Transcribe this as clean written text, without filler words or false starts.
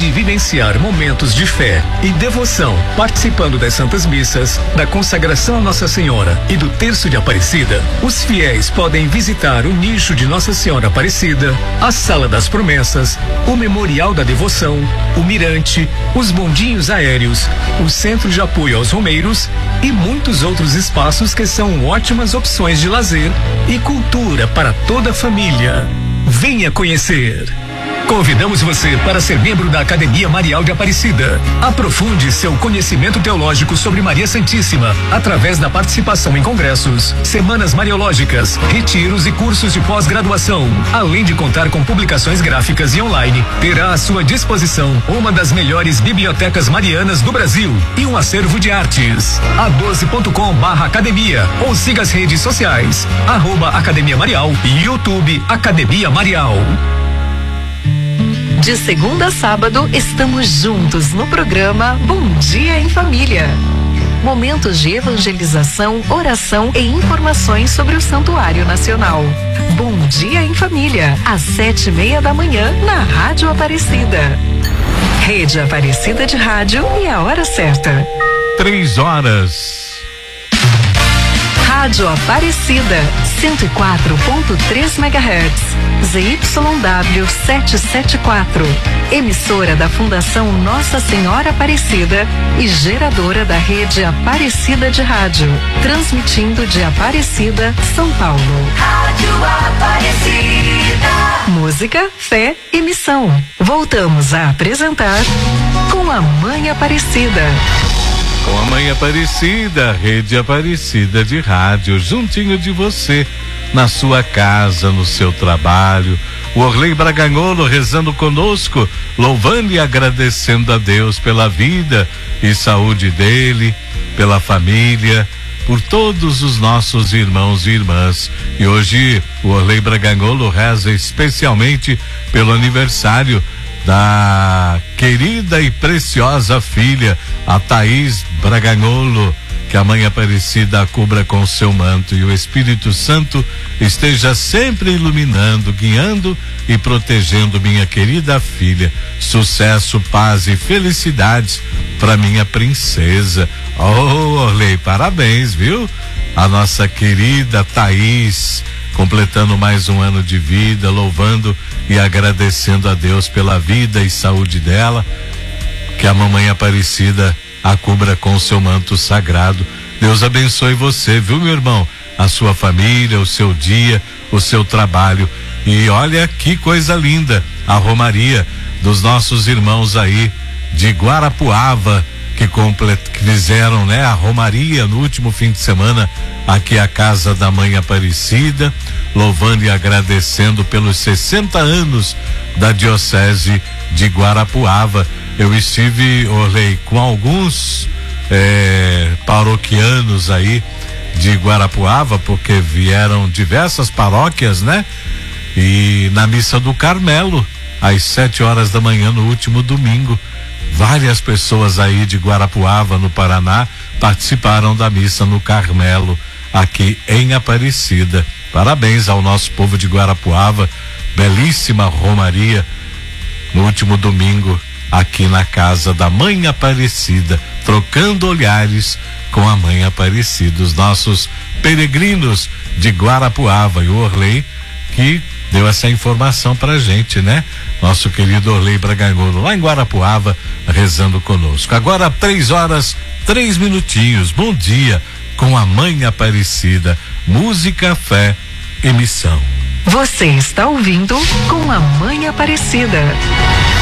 de vivenciar momentos de fé e devoção, participando das Santas Missas, da consagração a Nossa Senhora e do Terço de Aparecida, os fiéis podem visitar o nicho de Nossa Senhora Aparecida, a Sala das Promessas, o Memorial da Devoção, o Mirante, os bondinhos aéreos, o Centro de Apoio aos Romeiros e muitos outros espaços que são ótimas opções de lazer e cultura para toda a família. Venha conhecer! Convidamos você para ser membro da Academia Marial de Aparecida. Aprofunde seu conhecimento teológico sobre Maria Santíssima através da participação em congressos, semanas mariológicas, retiros e cursos de pós-graduação. Além de contar com publicações gráficas e online, terá à sua disposição uma das melhores bibliotecas marianas do Brasil e um acervo de artes. a12.com/academia ou siga as redes sociais @Academia Marial e YouTube Academia Marial. De segunda a sábado, estamos juntos no programa Bom Dia em Família. Momentos de evangelização, oração e informações sobre o Santuário Nacional. Bom Dia em Família, às 7:30 da manhã, na Rádio Aparecida. Rede Aparecida de Rádio e a hora certa. 3 horas. Rádio Aparecida, 104.3 MHz, ZYW 774, emissora da Fundação Nossa Senhora Aparecida e geradora da rede Aparecida de Rádio, transmitindo de Aparecida, São Paulo. Rádio Aparecida. Música, fé e missão. Voltamos a apresentar Com a Mãe Aparecida. Com a Mãe Aparecida, Rede Aparecida de Rádio, juntinho de você, na sua casa, no seu trabalho. O Orley Braganholo rezando conosco, louvando e agradecendo a Deus pela vida e saúde dele, pela família, por todos os nossos irmãos e irmãs. E hoje o Orley Braganholo reza especialmente pelo aniversário da querida e preciosa filha, a Thaís Braganholo. Que a Mãe Aparecida a cubra com o seu manto e o Espírito Santo esteja sempre iluminando, guiando e protegendo minha querida filha. Sucesso, paz e felicidades para minha princesa. Oh, Orley, parabéns, viu? A nossa querida Thaís, completando mais um ano de vida, louvando e agradecendo a Deus pela vida e saúde dela. Que a Mamãe Aparecida a cubra com o seu manto sagrado. Deus abençoe você, viu, meu irmão? A sua família, o seu dia, o seu trabalho. E olha que coisa linda, a romaria dos nossos irmãos aí de Guarapuava, que fizeram, né, a romaria no último fim de semana aqui à casa da Mãe Aparecida, louvando e agradecendo pelos 60 anos da Diocese de Guarapuava. Eu estive, Orley, com alguns paroquianos aí de Guarapuava, porque vieram diversas paróquias, né? E na missa do Carmelo, às 7 horas da manhã no último domingo, várias pessoas aí de Guarapuava, no Paraná, participaram da missa no Carmelo, aqui em Aparecida. Parabéns ao nosso povo de Guarapuava, belíssima romaria no último domingo, aqui na casa da Mãe Aparecida, trocando olhares com a Mãe Aparecida, os nossos peregrinos de Guarapuava. E o Orley que deu essa informação pra gente, né? Nosso querido Orley Braganholo, lá em Guarapuava, rezando conosco. Agora 3 horas, 3 minutinhos. Bom dia com a Mãe Aparecida. Música, fé e missão. Você está ouvindo Com a Mãe Aparecida.